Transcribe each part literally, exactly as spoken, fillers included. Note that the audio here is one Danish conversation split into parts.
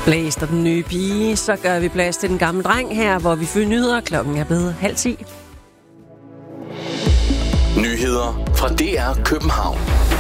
Blæs der den nye pige, så gør vi plads til den gamle dreng her, hvor vi får nyheder. Klokken er blevet halv ti. Nyheder fra D R København.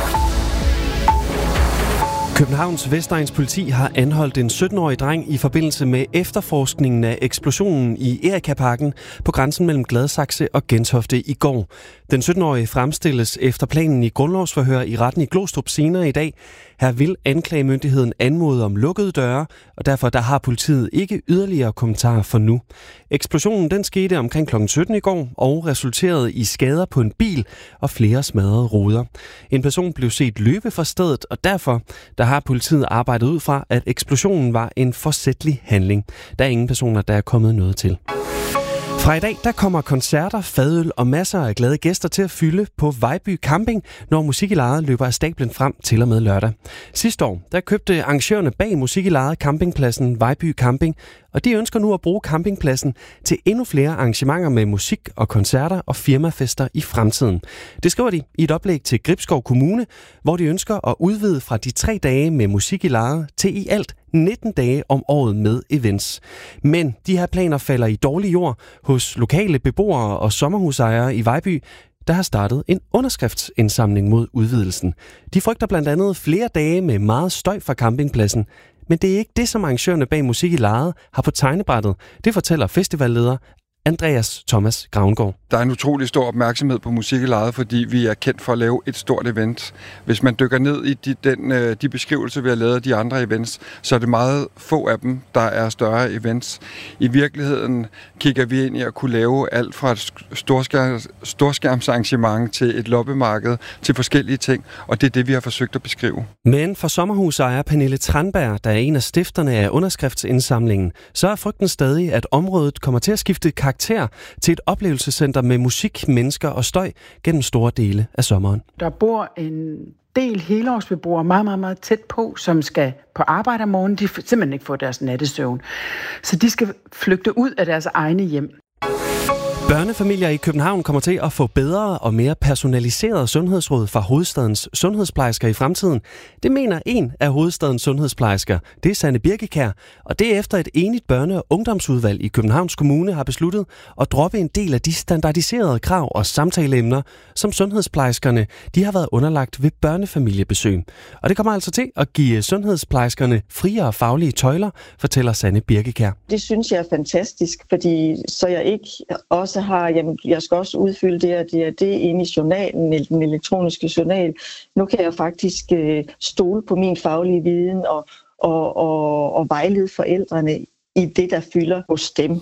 Københavns Vestegns politi har anholdt en sytten-årig dreng i forbindelse med efterforskningen af eksplosionen i Erika-parken på grænsen mellem Gladsaxe og Gentofte i går. Den sytten-årige fremstilles efter planen i grundlovsforhør i retten i Glostrup senere i dag. Her vil anklagemyndigheden anmode om lukkede døre, og derfor der har politiet ikke yderligere kommentarer for nu. Eksplosionen den skete omkring klokken sytten i går og resulterede i skader på en bil og flere smadrede ruder. En person blev set løbe fra stedet, og derfor der har politiet arbejdet ud fra, at eksplosionen var en forsætlig handling. Der er ingen personer, der er kommet noget til. Fra i dag der kommer koncerter, fadøl og masser af glade gæster til at fylde på Vejby Camping, når Musik i Lejet løber af stablen frem til og med lørdag. Sidste år der købte arrangørerne bag Musik i Lejet campingpladsen Vejby Camping, og de ønsker nu at bruge campingpladsen til endnu flere arrangementer med musik og koncerter og firmafester i fremtiden. Det skriver de i et oplæg til Gribskov Kommune, hvor de ønsker at udvide fra de tre dage med Musik i Lejet til i alt nitten dage om året med events. Men de her planer falder i dårlig jord hos lokale beboere og sommerhusejere i Vejby, der har startet en underskriftsindsamling mod udvidelsen. De frygter blandt andet flere dage med meget støj fra campingpladsen, men det er ikke det, som arrangørerne bag Musik i Lejet har på tegnebrættet. Det fortæller festivalleder Andreas Thomas Gravengård. Der er en utrolig stor opmærksomhed på Musik i Lejet, fordi vi er kendt for at lave et stort event. Hvis man dykker ned i de, den, de beskrivelser, vi har lavet af de andre events, så er det meget få af dem, der er større events. I virkeligheden kigger vi ind i at kunne lave alt fra et storskærms, storskærmsarrangement til et loppemarked til forskellige ting, og det er det, vi har forsøgt at beskrive. Men for sommerhusejer Pernille Tranberg, der er en af stifterne af underskriftsindsamlingen, så er frygten stadig, at området kommer til at skifte karakter til et oplevelsescenter med musik, mennesker og støj gennem store dele af sommeren. Der bor en del helårsbeboere meget, meget, meget tæt på, som skal på arbejde om morgenen. De simpelthen ikke får deres nattesøvn. Så de skal flygte ud af deres egne hjem. Børnefamilier i København kommer til at få bedre og mere personaliseret sundhedsråd fra hovedstadens sundhedsplejersker i fremtiden. Det mener en af hovedstadens sundhedsplejersker. Det er Sanne Birkekær, og det er efter et enigt børne- og ungdomsudvalg i Københavns Kommune har besluttet at droppe en del af de standardiserede krav og samtaleemner, som sundhedsplejerskerne de har været underlagt ved børnefamiliebesøg. Og det kommer altså til at give sundhedsplejerskerne friere faglige tøjler, fortæller Sanne Birkekær. Det synes jeg er fantastisk, fordi så jeg ikke også har, jamen, jeg skal også udfylde det og det og det inde i journalen, den elektroniske journal. Nu kan jeg faktisk øh, stole på min faglige viden og, og, og, og vejlede forældrene i det, der fylder hos dem.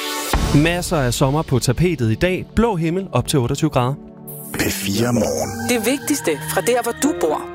Masser af sommer på tapetet i dag. Blå himmel op til otteogtyve grader. P fire Morgen. Det vigtigste fra der, hvor du bor.